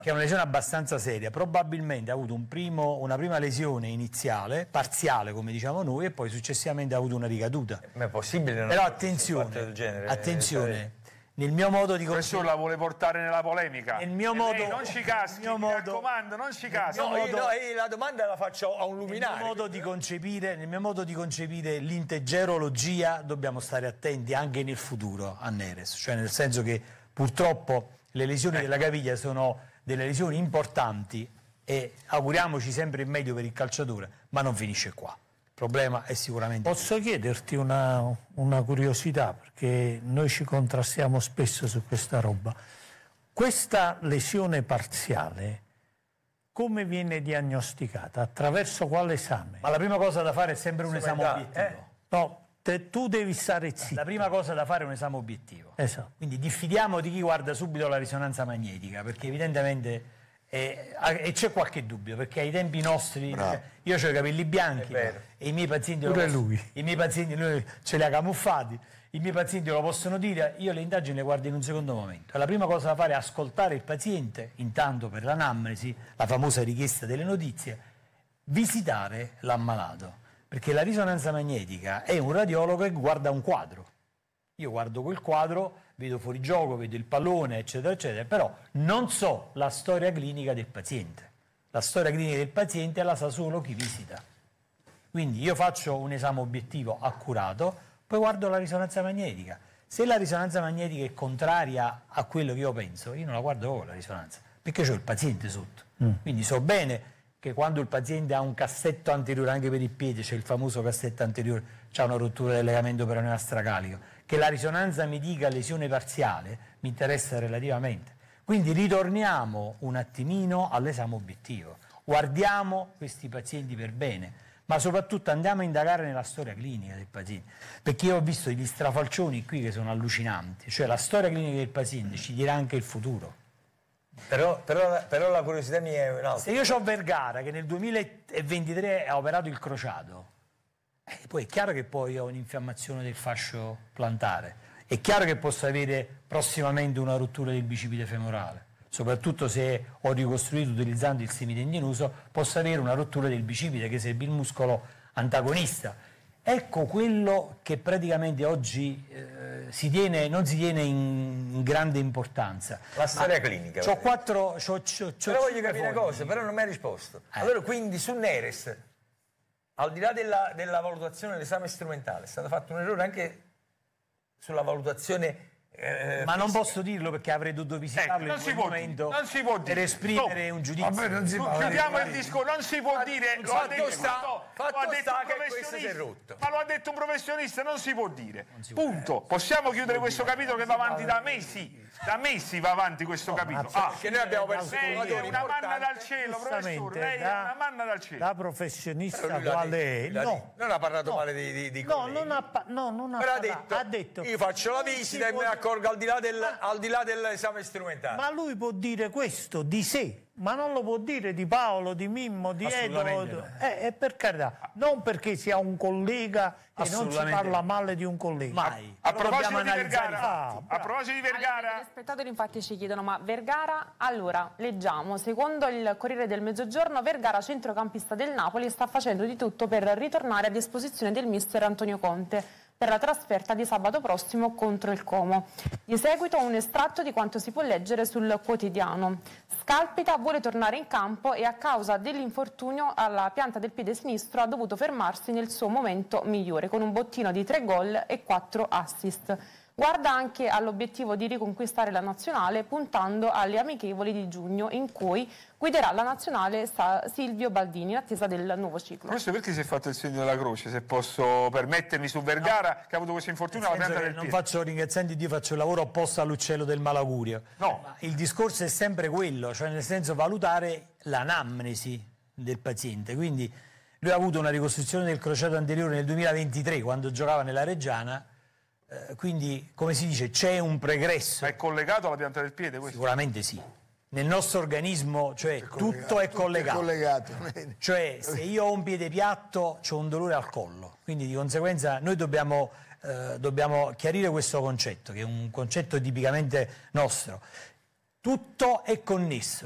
che è una lesione abbastanza seria, probabilmente ha avuto una prima lesione iniziale, parziale come diciamo noi, e poi successivamente ha avuto una ricaduta. Ma è possibile? Però attenzione, nel mio modo di Professore la vuole portare nella polemica. Nel mio modo, non ci caschi, mi raccomando, non ci caschi. La domanda la faccio a un luminario. Nel mio modo di concepire l'integgerologia dobbiamo stare attenti anche nel futuro a Neres, cioè nel senso che purtroppo le lesioni della caviglia sono delle lesioni importanti e auguriamoci sempre il meglio per il calciatore, ma non finisce qua. Il problema è sicuramente... Posso chiederti una curiosità, perché noi ci contrastiamo spesso su questa roba. Questa lesione parziale come viene diagnosticata? Attraverso quale esame? Ma la prima cosa da fare è sempre un esame obiettivo. No, tu devi stare zitto. La prima cosa da fare è un esame obiettivo. Esatto. Quindi diffidiamo di chi guarda subito la risonanza magnetica, perché evidentemente e c'è qualche dubbio, perché ai tempi nostri io ho i capelli bianchi e i miei pazienti i miei pazienti lui ce li ha camuffati, i miei pazienti lo possono dire, io le indagini le guardo in un secondo momento. La prima cosa da fare è ascoltare il paziente, intanto per l'anamnesi, la famosa richiesta delle notizie, visitare l'ammalato. Perché la risonanza magnetica è un radiologo che guarda un quadro. Io guardo quel quadro, vedo fuori gioco, vedo il pallone, eccetera, eccetera, però non so la storia clinica del paziente. La storia clinica del paziente la sa solo chi visita. Quindi io faccio un esame obiettivo accurato, poi guardo la risonanza magnetica. Se la risonanza magnetica è contraria a quello che io penso, io non la guardo proprio la risonanza, perché c'ho il paziente sotto. Quindi so bene che quando il paziente ha un cassetto anteriore anche per il piede, c'è il famoso cassetto anteriore, c'ha una rottura del legamento peroneale astracalico, che la risonanza mi dica lesione parziale, mi interessa relativamente. Quindi ritorniamo un attimino all'esame obiettivo, guardiamo questi pazienti per bene, ma soprattutto andiamo a indagare nella storia clinica del paziente, perché io ho visto degli strafalcioni qui che sono allucinanti, cioè la storia clinica del paziente ci dirà anche il futuro. Però la curiosità mia è un'altra. Se io ho Vergara che nel 2023 ha operato il crociato, poi è chiaro che poi ho un'infiammazione del fascio plantare, è chiaro che posso avere prossimamente una rottura del bicipite femorale, soprattutto se ho ricostruito utilizzando il semitendinoso, posso avere una rottura del bicipite che sarebbe il muscolo antagonista. Ecco quello che praticamente oggi non si tiene in grande importanza. La storia clinica. Però voglio capire una cosa, però non mi hai risposto. Allora, quindi su Neres, al di là della valutazione dell'esame strumentale, è stato fatto un errore anche sulla valutazione. Ma non posso dirlo perché avrei dovuto visitarlo in quel momento per esprimere un giudizio. Vabbè, chiudiamo il discorso, non si può dire. Fatto sta che questo si è rotto. Ma lo ha detto un professionista, non si può dire. Punto. Possiamo chiudere questo capitolo che va avanti da mesi. Da mesi va avanti questo capitolo. Che noi abbiamo perso una manna dal cielo, professore. Lei è una manna dal cielo. Da professionista quale è? No. Non ha parlato male di colleghi. Non ha detto. Io faccio la visita e me ne accorgo al di là dell'esame strumentale. Ma lui può dire questo di sé, ma non lo può dire di Paolo, di Mimmo, di Edo. No. Per carità, non perché sia un collega e non si parla male di un collega. Mai. A proposito di Vergara, Allora, gli spettatori infatti ci chiedono, ma Vergara, allora, leggiamo, secondo il Corriere del Mezzogiorno, Vergara, centrocampista del Napoli, sta facendo di tutto per ritornare a disposizione del mister Antonio Conte per la trasferta di sabato prossimo contro il Como. Di seguito un estratto di quanto si può leggere sul quotidiano. Scalpita vuole tornare in campo e a causa dell'infortunio alla pianta del piede sinistro ha dovuto fermarsi nel suo momento migliore, con un bottino di 3 gol e 4 assist. Guarda anche all'obiettivo di riconquistare la nazionale puntando alle amichevoli di giugno in cui guiderà la nazionale Silvio Baldini in attesa del nuovo ciclo. Questo perché si è fatto il segno della croce, se posso permettermi, su Vergara che ha avuto questo infortunio alla pianta del piede? Non faccio, ringraziando Dio, faccio il lavoro opposto all'uccello del malaugurio. No. Il discorso è sempre quello, cioè nel senso valutare l'anamnesi del paziente. Quindi lui ha avuto una ricostruzione del crociato anteriore nel 2023 quando giocava nella Reggiana. Quindi, come si dice, c'è un pregresso. Ma è collegato alla pianta del piede questo? Sicuramente sì. Nel nostro organismo, cioè, tutto è collegato. Cioè, se io ho un piede piatto, c'ho un dolore al collo. Quindi, di conseguenza, noi dobbiamo chiarire questo concetto, che è un concetto tipicamente nostro. Tutto è connesso.